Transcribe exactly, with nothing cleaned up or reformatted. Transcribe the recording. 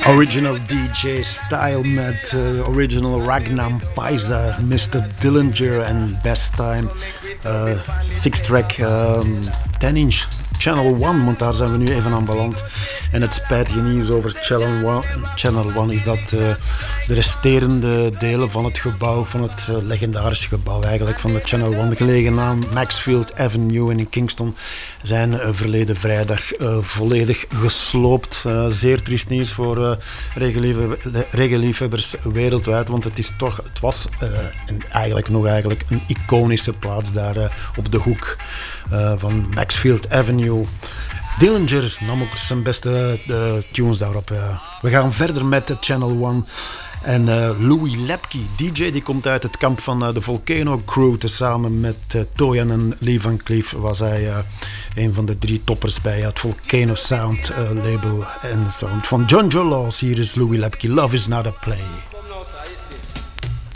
Original D J style met uh, original Ragnar Paisa, mister Dillinger en Best Time. Uh, six track, um, ten inch Channel One, want daar zijn we nu even aan beland. En het spijtige nieuws over Channel One, Channel One is dat uh, de resterende delen van het gebouw, van het uh, legendarische gebouw eigenlijk, van de Channel One, gelegen aan Maxfield Avenue in Kingston, zijn uh, verleden vrijdag uh, volledig gesloopt. Uh, zeer triest nieuws voor uh, reggae-liefhebbers wereldwijd, want het, is toch, het was uh, een, eigenlijk nog eigenlijk een iconische plaats daar uh, op de hoek uh, van Maxfield Avenue. Dillinger nam ook zijn beste uh, tunes daarop. Uh. We gaan verder met de Channel One. En uh, Louis Lepke, D J, die komt uit het kamp van uh, de Volcano Crew. Tezamen met uh, Toyan en Lee Van Cleef was hij uh, een van de drie toppers bij het Volcano Sound uh, label en sound van John Joe Laws. Hier is Louis Lepke, Love is Not a Play.